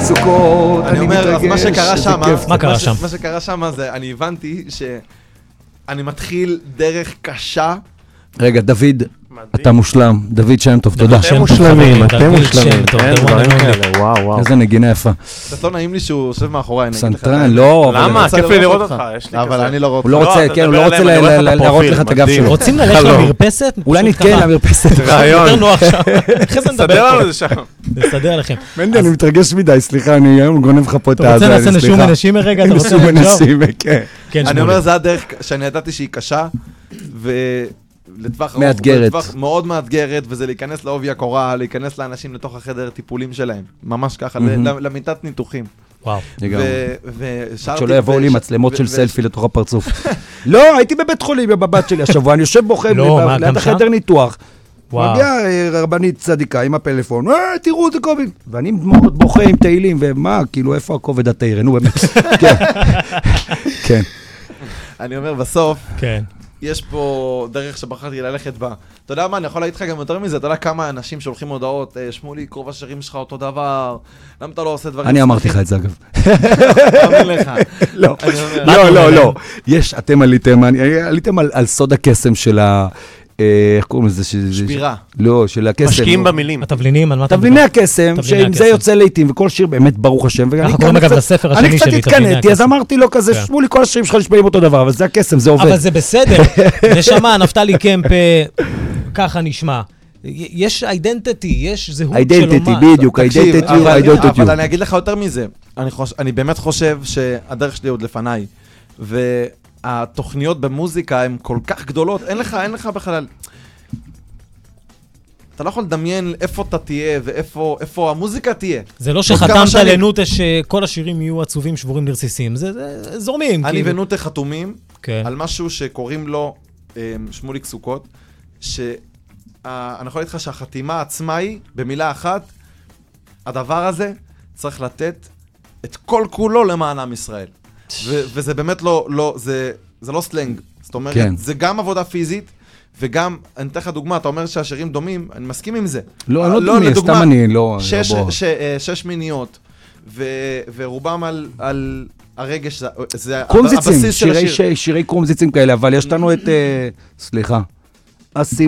סוכות, אני אומר, אז מה שקרה שם, מה קרה שם? מה שקרה שם זה, אני הבנתי שאני מתחיל דרך קשה. רגע, דוד, אתה מושלם. דוד שם טוב, תודה. אתם מושלמים, אתם מושלמים. אין דברים כאלה, וואו. איזה נגינה יפה. קצת לא נעים לי שהוא יושב מאחוריי. סנטרן, לא. למה? כיף לי לראות אותך, יש לי אבל אני לא רואה אותך. הוא לא רוצה, כן, הוא לא רוצה להראות לך את הגב שלו. רוצים ללכת למרפסת? אולי נתקן למרפסת. רעיון. יותר נוח שם. אחרי זה נדבר סדר פה. לנו זה שם. נסדר לכם. מנדי, אני מתרגש מדי, סליחה, אני היום גונב לך פה את אתה רוצה לעשות נשום אנשים רגע? אתה רוצה נשום לחשוב? אנשים, כן. כן, אני אומר, שמולי. זה הדרך שאני ידעתי שהיא קשה, ולטווח ארוך, מאתגרת. לטווח מאוד מאתגרת, וזה להיכנס לעובי הקורה, להיכנס לאנשים לתוך החדר טיפולים שלהם. ממש ככה, למיטת ניתוחים. וואו. שלא יבואו לי מצלמות של סלפי לתוך הפרצוף. לא, הייתי בבית חולים עם הבת שלי השבוע, אני יושב בוכה לא, ליד גם שם? החדר ניתוח. וואו. מגיעה רבנית צדיקה עם הפלאפון, תראו את הכובד. ואני מאוד בוכה עם תהילים, ומה, כאילו, איפה הכובד התאיר? נו, באמת. כן. כן. אני אומר, בסוף, כן. יש פה דרך שבחרתי ללכת בה. אתה יודע מה, אני יכול להגיד לך גם יותר מזה, אתה יודע כמה אנשים שולחים הודעות, שמולי, קרוב השירים שלך אותו דבר, למה אתה לא עושה דברים? אני אמרתי לך את זה, אגב. מאמין לך. לא, אני אומר, לא, לא, לא. יש, אתם עליתם על סוד הקסם של ה... איך קוראים לזה? שבירה. לא, של הקסם. משקיעים במילים. התבלינים, על מה אתה תבליני הקסם, תבליני שעם זה הקסם. יוצא לעיתים, וכל שיר באמת ברוך השם. ככה קוראים אגב לספר השני אני שלי, קצת תבליני התקנאתי, אז הקסם. אמרתי לו כזה, כן. שמולי, כל השירים שלך נשמעים אותו דבר, אבל זה הקסם, זה עובד. אבל זה בסדר. נשמה, נפתלי קמפ, ככה נשמע. יש אידנטיטי, יש זהות של אידנטיטי, אומן. בדיוק, תקשיב, אידנטיטי. אבל אני אגיד לך יותר מזה. אני באמת חושב שהדרך שלי עוד לפניי, והתוכניות במוזיקה הן כל כך גדולות, אין לך בכלל... אתה לא יכול לדמיין איפה אתה תהיה ואיפה המוזיקה תהיה. זה לא עוד כמה שחתמת שנים. לנוטה שכל השירים יהיו עצובים, שבורים, לרסיסים. זה זורמים. אני כאילו. ונוטה חתומים כן. על משהו שקוראים לו שמוליק סוכות, שאני יכול להגיד לך שהחתימה עצמה היא, במילה אחת, הדבר הזה צריך לתת את כל כולו למען עם ישראל. וזה באמת זה לא סלנג. זאת אומרת, כן. זה גם עבודה פיזית, וגם, אני אתן לך דוגמה, אתה אומר שהשירים דומים, אני מסכים עם זה. לא, אני לא דומי, סתם אני לא... שש מיניות, ורובם על הרגש, זה קרומזיצים, הבסיס של השיר. שירי קרומזיצים כאלה, אבל יש לנו את... סליחה.